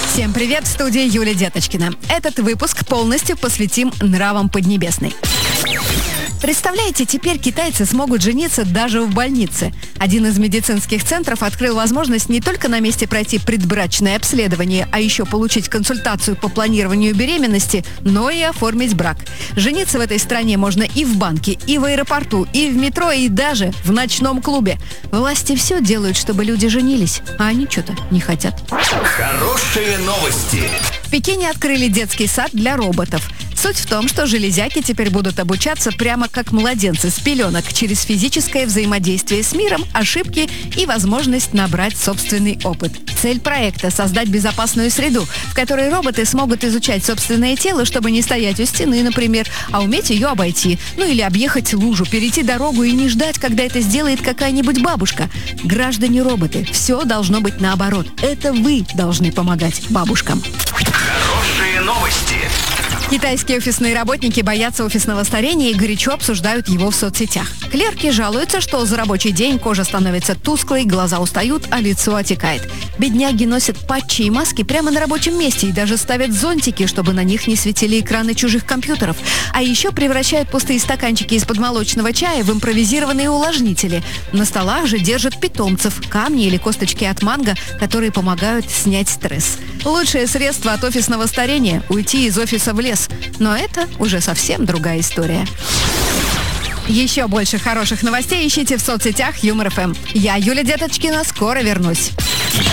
Всем привет, в студии Юлия Деточкина. Этот выпуск полностью посвятим нравам Поднебесной. Представляете, теперь китайцы смогут жениться даже в больнице. Один из медицинских центров открыл возможность не только на месте пройти предбрачное обследование, а еще получить консультацию по планированию беременности, но и оформить брак. Жениться в этой стране можно и в банке, и в аэропорту, и в метро, и даже в ночном клубе. Власти все делают, чтобы люди женились, а они что-то не хотят. Хорошие новости. В Пекине открыли детский сад для роботов. Суть в том, что железяки теперь будут обучаться прямо как младенцы с пеленок через физическое взаимодействие с миром, ошибки и возможность набрать собственный опыт. Цель проекта – создать безопасную среду, в которой роботы смогут изучать собственное тело, чтобы не стоять у стены, например, а уметь ее обойти. Ну или объехать лужу, перейти дорогу и не ждать, когда это сделает какая-нибудь бабушка. Граждане-роботы, все должно быть наоборот. Это вы должны помогать бабушкам. Хорошие новости. Китайские офисные работники боятся офисного старения и горячо обсуждают его в соцсетях. Клерки жалуются, что за рабочий день кожа становится тусклой, глаза устают, а лицо отекает. Бедняги носят патчи и маски прямо на рабочем месте и даже ставят зонтики, чтобы на них не светили экраны чужих компьютеров. А еще превращают пустые стаканчики из-под молочного чая в импровизированные увлажнители. На столах же держат питомцев, камни или косточки от манго, которые помогают снять стресс. Лучшее средство от офисного старения – уйти из офиса в лес. Но это уже совсем другая история. Еще больше хороших новостей ищите в соцсетях Юмор ФМ. Я, Юлия Деточкина, скоро вернусь.